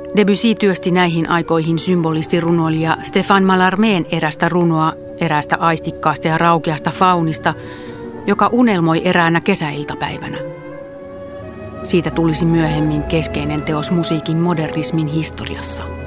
Debussy työsti näihin aikoihin symbolistirunoilija Stéphane Mallarmén erästä runoa eräästä aistikkaasta ja raukeasta faunista, joka unelmoi eräänä kesäiltapäivänä. Siitä tulisi myöhemmin keskeinen teos musiikin modernismin historiassa.